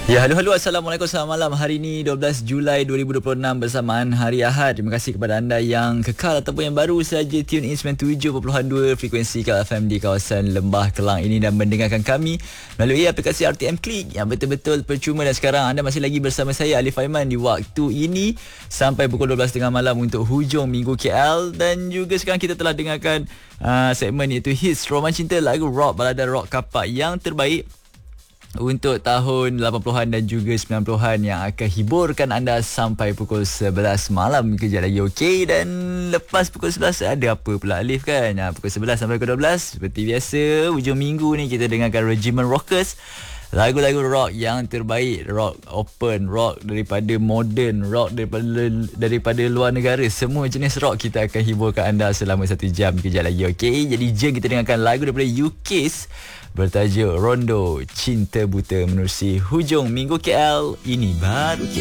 Ya, halo Assalamualaikum, selamat malam. Hari ini 12 Julai 2026 bersamaan Hari Ahad. Terima kasih kepada anda yang kekal ataupun yang baru saja tune in 97.2 frekuensi KFM di kawasan Lembah Kelang ini dan mendengarkan kami melalui aplikasi RTM Klik yang betul-betul percuma. Dan sekarang anda masih lagi bersama saya Alif Aiman di waktu ini sampai pukul 12.30 malam untuk hujung minggu KL. Dan juga sekarang kita telah dengarkan segmen iaitu Hits Roman Cinta, lagu rock, balada rock kapak yang terbaik untuk tahun 80-an dan juga 90-an yang akan hiburkan anda sampai pukul 11 malam. Kejap lagi okey. Dan lepas pukul 11 ada apa pula Alif kan? Pukul 11 sampai pukul 12 seperti biasa hujung minggu ni kita dengarkan Regimen Rockers, lagu-lagu rock yang terbaik, rock open, rock daripada modern, rock daripada luar negara. Semua jenis rock kita akan hiburkan anda selama 1 jam kejap lagi, okey? Jadi jom kita dengarkan lagu daripada UKIS bertajuk Rondo Cinta Buta menerusi hujung minggu KL. Ini baru KL.